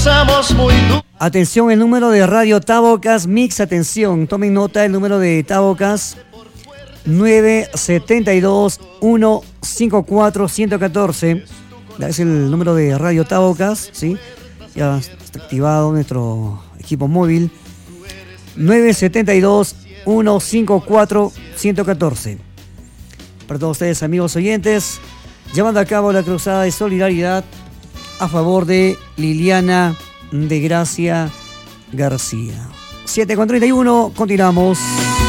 gozamos muy duro. Atención, el número de Radio Tabocas Mix, atención, tomen nota, el número de Tabocas 972-154-114. Es el número de Radio Tabocas, ¿sí? Ya está activado nuestro equipo móvil. 972-154-114. Para todos ustedes, amigos oyentes, llevando a cabo la cruzada de solidaridad a favor de Liliana de Gracia García. 7:31, continuamos.